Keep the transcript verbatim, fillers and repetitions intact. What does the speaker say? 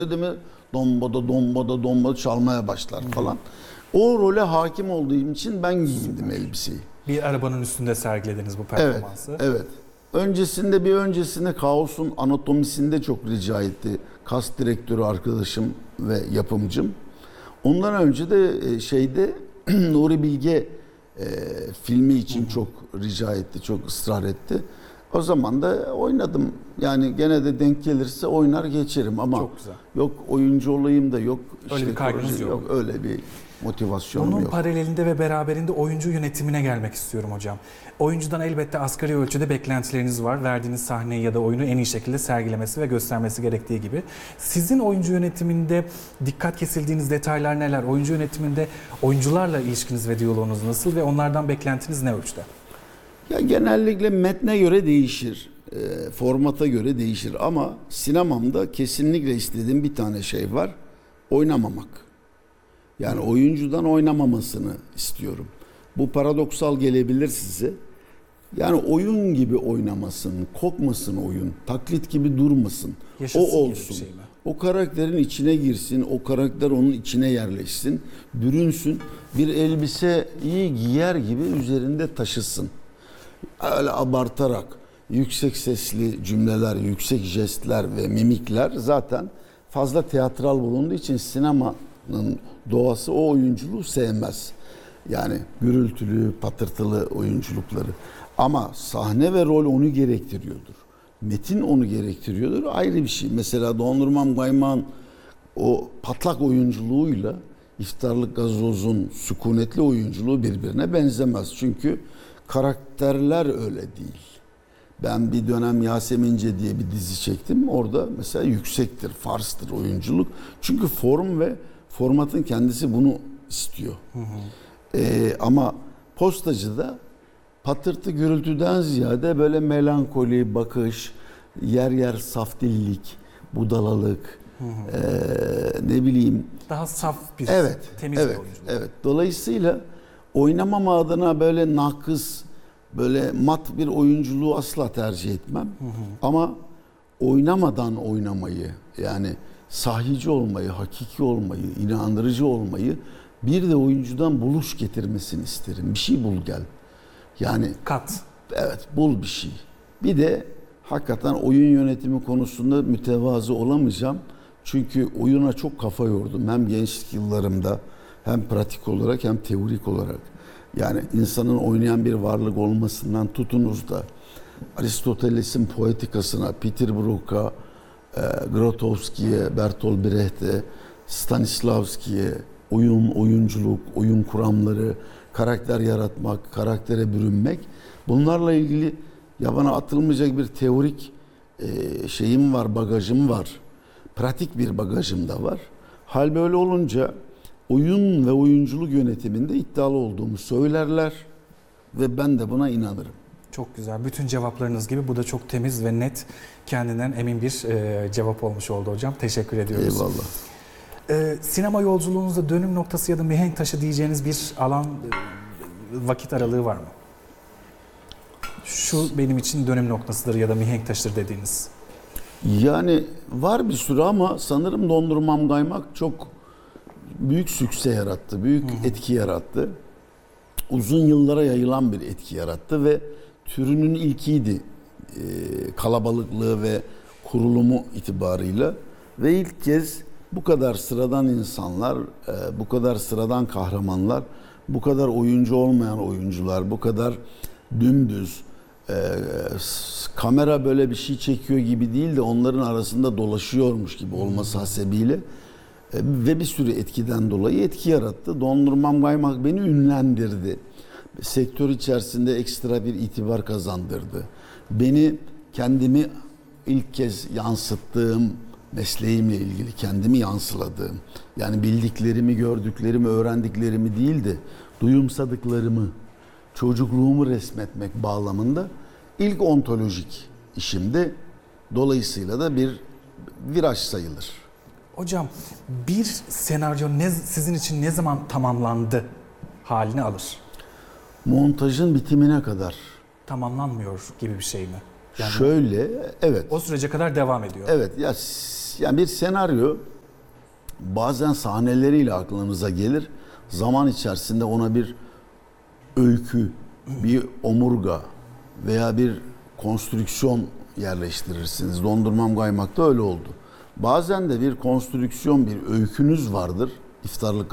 dedi mi dombada dombada dombada çalmaya başlar falan. O role hakim olduğum için ben giyindim elbiseyi. Bir arabanın üstünde sergilediniz bu Evet, performansı. evet. Öncesinde bir öncesinde Kaos'un anatomisinde çok rica etti. Kas direktörü arkadaşım ve yapımcım. Ondan önce de şeyde Nuri Bilge e, filmi için çok rica etti, çok ısrar etti. O zaman da oynadım. Yani gene de denk gelirse oynar geçerim ama Çok güzel. yok oyuncu olayım da yok. Öyle işte bir kaygınız proje, yok. yok. Öyle bir motivasyonum Bunun yok. paralelinde ve beraberinde oyuncu yönetimine gelmek istiyorum hocam. Oyuncudan elbette asgari ölçüde beklentileriniz var. Verdiğiniz sahneyi ya da oyunu en iyi şekilde sergilemesi ve göstermesi gerektiği gibi. Sizin oyuncu yönetiminde dikkat kesildiğiniz detaylar neler? Oyuncu yönetiminde oyuncularla ilişkiniz ve diyaloğunuz nasıl ve onlardan beklentiniz ne ölçüde? Ya genellikle metne göre değişir, e, formata göre değişir ama sinemamda kesinlikle istediğim bir tane şey var, oynamamak. Yani oyuncudan oynamamasını istiyorum. Bu paradoksal gelebilir size. Yani oyun gibi oynamasın, kokmasın oyun, taklit gibi durmasın, Yaşasın o gibi bir olsun. şey mi? O karakterin içine girsin, o karakter onun içine yerleşsin, bürünsün, bir elbiseyi giyer gibi üzerinde taşısın. Öyle abartarak yüksek sesli cümleler, yüksek jestler ve mimikler zaten fazla teatral bulunduğu için sinemanın doğası o oyunculuğu sevmez. Yani gürültülü, patırtılı oyunculukları. Ama sahne ve rol onu gerektiriyordur. Metin onu gerektiriyordur. Ayrı bir şey. Mesela Dondurmam Gayman o patlak oyunculuğuyla İftarlık Gazoz'un sükunetli oyunculuğu birbirine benzemez. Çünkü karakterler öyle değil. Ben bir dönem Yasemince diye bir dizi çektim. Orada mesela yüksektir, farstır oyunculuk. Çünkü form ve formatın kendisi bunu istiyor. Hı hı. Ee, ama Postacı'da patırtı gürültüden ziyade böyle melankoli, bakış, yer yer saf dillik, budalalık, hı hı. E, ne bileyim. Daha saf bir, evet, temiz evet, bir oyunculuk. Evet. Dolayısıyla oynamama adına böyle nakıs, böyle mat bir oyunculuğu asla tercih etmem. Hı hı. Ama oynamadan oynamayı, yani sahici olmayı, hakiki olmayı, inandırıcı olmayı, bir de oyuncudan buluş getirmesini isterim. Bir şey bul gel. Yani kat. Evet, bul bir şey. Bir de hakikaten oyun yönetimi konusunda mütevazı olamayacağım. Çünkü oyuna çok kafa yordum. Hem gençlik yıllarımda hem pratik olarak hem teorik olarak. Yani insanın oynayan bir varlık olmasından tutunuz da Aristoteles'in Poetikasına, Peter Brook'a, e, Grotowski'ye, Bertolt Brecht'e, Stanislavski'ye, oyun, oyunculuk, oyun kuramları, karakter yaratmak, karaktere bürünmek. Bunlarla ilgili ya bana atılmayacak bir teorik e, şeyim var, bagajım var. Pratik bir bagajım da var. Hal böyle olunca oyun ve oyunculuk yönetiminde iddialı olduğumu söylerler ve ben de buna inanırım. Çok güzel. Bütün cevaplarınız gibi bu da çok temiz ve net, kendinden emin bir e, cevap olmuş oldu hocam. Teşekkür ediyoruz. Eyvallah. Ee, sinema yolculuğunuzda dönüm noktası ya da mihenk taşı diyeceğiniz bir alan, vakit aralığı var mı? Şu benim için dönüm noktasıdır ya da mihenk taşıdır dediğiniz. Yani var bir sürü ama sanırım Dondurmam Gaymak çok büyük sükse yarattı, büyük Hı-hı. etki yarattı. Uzun yıllara yayılan bir etki yarattı ve türünün ilkiydi. Ee, kalabalıklığı ve kurulumu itibarıyla ve ilk kez bu kadar sıradan insanlar, bu kadar sıradan kahramanlar, bu kadar oyuncu olmayan oyuncular, bu kadar dümdüz, kamera böyle bir şey çekiyor gibi değil de onların arasında dolaşıyormuş gibi olması hasebiyle ve bir sürü etkiden dolayı etki yarattı. Dondurmam Gaymak beni ünlendirdi. Sektör içerisinde ekstra bir itibar kazandırdı. Beni kendimi ilk kez yansıttığım, mesleğimle ilgili kendimi yansıladığım, yani bildiklerimi, gördüklerimi, öğrendiklerimi değil de duyumsadıklarımı, çocukluğumu resmetmek bağlamında ilk ontolojik işimdi. Dolayısıyla da bir viraj sayılır. Hocam, bir senaryo ne, sizin için ne zaman tamamlandı halini alır? Montajın bitimine kadar. Tamamlanmıyor gibi bir şey mi? Yani şöyle, evet. O sürece kadar devam ediyor. Evet, ya Yani bir senaryo bazen sahneleriyle aklınıza gelir. Zaman içerisinde ona bir öykü, bir omurga veya bir konstrüksiyon yerleştirirsiniz. Dondurmam Kaymak'ta öyle oldu. Bazen de bir konstrüksiyon, bir öykünüz vardır. İftarlık